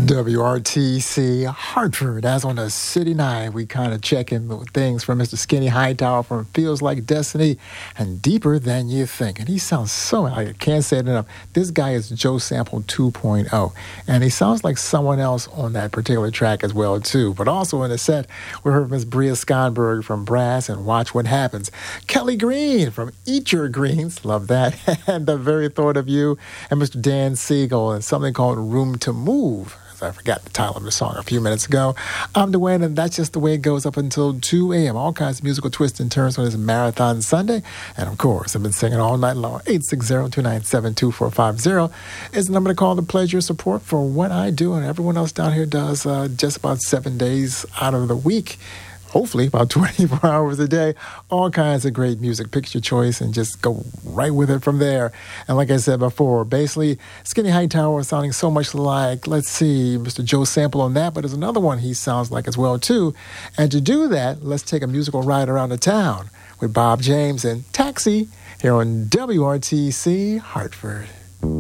WRTC Hartford. As on a city night, we kind of check in with things from Mr. Skinny Hightower from Feels Like Destiny and Deeper Than You Think. And he sounds so, I can't say it enough. This guy is Joe Sample 2.0. And he sounds like someone else on that particular track as well, too. But also in the set, we heard Miss Bria Skonberg from Brass and Watch What Happens. Kelly Green from Eat Your Greens, love that. And The Very Thought of You. And Mr. Dan Siegel and something called Room to Move. I forgot the title of the song a few minutes ago. I'm Dwayne, and that's just the way it goes up until 2 a.m. All kinds of musical twists and turns on this Marathon Sunday. And, of course, I've been singing all night long. 860-297-2450 is the number to call to pledge your support for what I do and everyone else down here does just about 7 days out of the week. Hopefully about 24 hours a day, all kinds of great music. Pick your choice and just go right with it from there. And like I said before, basically, Skinny Hightower sounding so much like, let's see, Mr. Joe Sample on that, but there's another one he sounds like as well, too. And to do that, let's take a musical ride around the town with Bob James and Taxi here on WRTC Hartford.